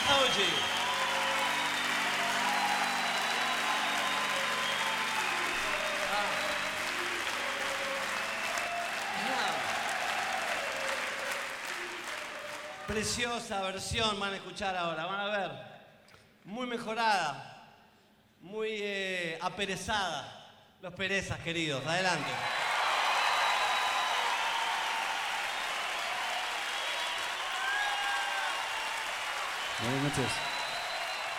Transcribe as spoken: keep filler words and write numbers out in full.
Oji. Preciosa versión van a escuchar ahora, van a ver. Muy mejorada, muy eh, aperezada. Los perezas, queridos. Adelante. Buenas noches.